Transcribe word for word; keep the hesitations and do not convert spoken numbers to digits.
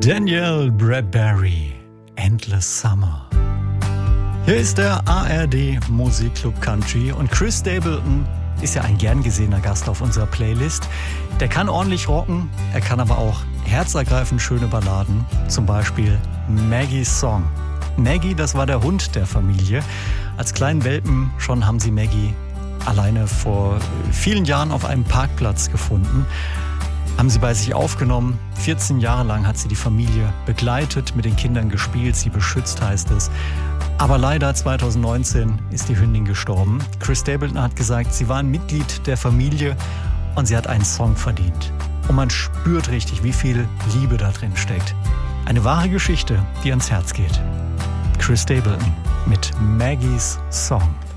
Daniel Bradbury, Endless Summer. Hier ist der A R D Musikclub Country und Chris Stapleton ist ja ein gern gesehener Gast auf unserer Playlist. Der kann ordentlich rocken, er kann aber auch herzergreifend schöne Balladen, zum Beispiel Maggie's Song. Maggie, das war der Hund der Familie. Als kleinen Welpen schon haben sie Maggie alleine vor vielen Jahren auf einem Parkplatz gefunden. Haben sie bei sich aufgenommen. vierzehn Jahre lang hat sie die Familie begleitet, mit den Kindern gespielt, sie beschützt, heißt es. Aber leider zwanzig neunzehn ist die Hündin gestorben. Chris Stapleton hat gesagt, sie war ein Mitglied der Familie und sie hat einen Song verdient. Und man spürt richtig, wie viel Liebe da drin steckt. Eine wahre Geschichte, die ans Herz geht. Chris Stapleton mit Maggie's Song.